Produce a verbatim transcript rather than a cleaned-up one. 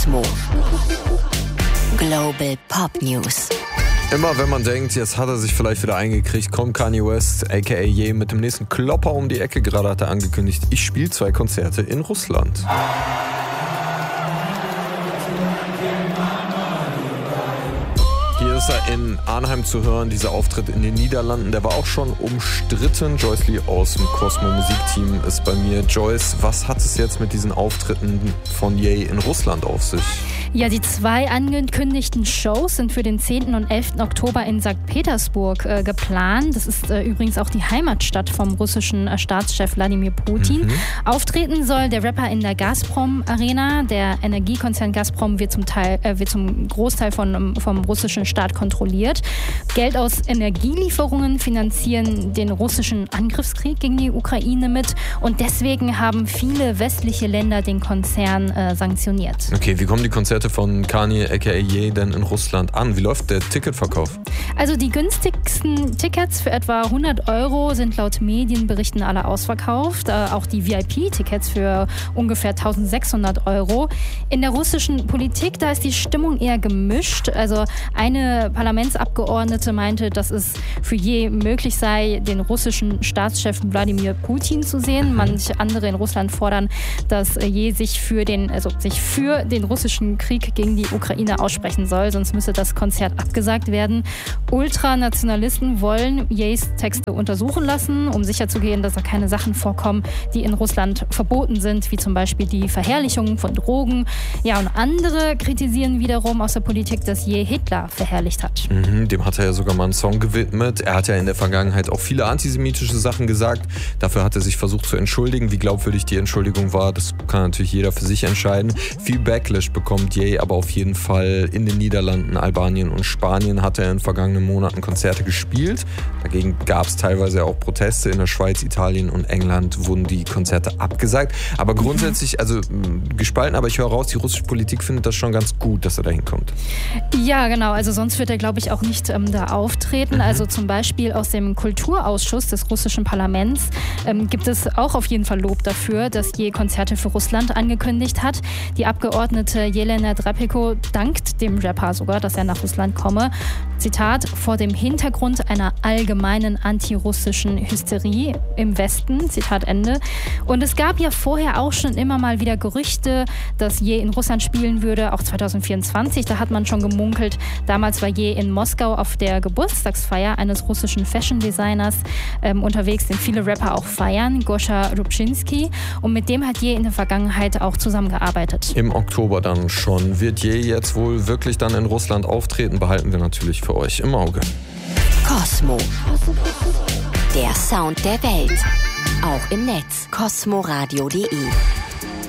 Kosmo. Global Pop News. Immer wenn man denkt, jetzt hat er sich vielleicht wieder eingekriegt, kommt Kanye West, aka Ye, mit dem nächsten Klopper um die Ecke. Gerade hat er angekündigt, ich spiele zwei Konzerte in Russland. Hier ist er in Arnhem zu hören, dieser Auftritt in den Niederlanden, der war auch schon umstritten. Joyce Lee aus dem Cosmo Musikteam ist bei mir. Joyce, was hat es jetzt mit diesen Auftritten von Ye in Russland auf sich? Ja, die zwei angekündigten Shows sind für den zehnten und elften Oktober in Sankt Petersburg äh, geplant. Das ist äh, übrigens auch die Heimatstadt vom russischen äh, Staatschef Wladimir Putin. Mhm. Auftreten soll der Rapper in der Gazprom Arena. Der Energiekonzern Gazprom wird zum Teil, äh, wird zum Großteil von, vom russischen Staat kontrolliert. Geld aus Energielieferungen finanzieren den russischen Angriffskrieg gegen die Ukraine mit. Und deswegen haben viele westliche Länder den Konzern äh, sanktioniert. Okay, wie kommen die Konzerte von Kanye aka Ye denn in Russland an? Wie läuft der Ticketverkauf? Also die günstigsten Tickets für etwa hundert Euro sind laut Medienberichten alle ausverkauft. Äh, auch die V I P-Tickets für ungefähr eintausendsechshundert Euro. In der russischen Politik, da ist die Stimmung eher gemischt. Also eine Parlamentsabgeordnete meinte, dass es für Ye möglich sei, den russischen Staatschef Wladimir Putin zu sehen. Manche andere in Russland fordern, dass Ye sich für den, also sich für den russischen Krieg gegen die Ukraine aussprechen soll, sonst müsse das Konzert abgesagt werden. Ultranationalisten wollen Ye's Texte untersuchen lassen, um sicherzugehen, dass da keine Sachen vorkommen, die in Russland verboten sind, wie zum Beispiel die Verherrlichung von Drogen. Ja, und andere kritisieren wiederum aus der Politik, dass Ye Hitler verherrlicht hat. Mhm, dem hat er ja sogar mal einen Song gewidmet. Er hat ja in der Vergangenheit auch viele antisemitische Sachen gesagt. Dafür hat er sich versucht zu entschuldigen. Wie glaubwürdig die Entschuldigung war, das kann natürlich jeder für sich entscheiden. Viel Backlash bekommt Ye aber auf jeden Fall in den Niederlanden, Albanien und Spanien hat er in den vergangenen Monaten Konzerte gespielt. Dagegen gab es teilweise auch Proteste. In der Schweiz, Italien und England wurden die Konzerte abgesagt. Aber grundsätzlich, also gespalten, aber ich höre raus, die russische Politik findet das schon ganz gut, dass er da hinkommt. Ja, genau. Also sonst wird er, glaube ich, auch nicht ähm, da auftreten. Mhm. Also zum Beispiel aus dem Kulturausschuss des russischen Parlaments ähm, gibt es auch auf jeden Fall Lob dafür, dass Ye Konzerte für Russland angekündigt hat. Die Abgeordnete Jelena Drapiko dankt dem Rapper sogar, dass er nach Russland komme. Zitat, vor dem Hintergrund einer allgemeinen antirussischen Hysterie im Westen, Zitat Ende. Und es gab ja vorher auch schon immer mal wieder Gerüchte, dass Ye in Russland spielen würde, auch zwanzig vierundzwanzig, da hat man schon gemunkelt. Damals war Ye in Moskau auf der Geburtstagsfeier eines russischen Fashion-Designers ähm, unterwegs, den viele Rapper auch feiern, Goscha Rubczynski. Und mit dem hat Ye in der Vergangenheit auch zusammengearbeitet. Im Oktober dann schon. Wird Ye jetzt wohl wirklich dann in Russland auftreten? Behalten wir natürlich für euch im Auge. Kosmo. Der Sound der Welt. Auch im Netz. kosmoradio punkt de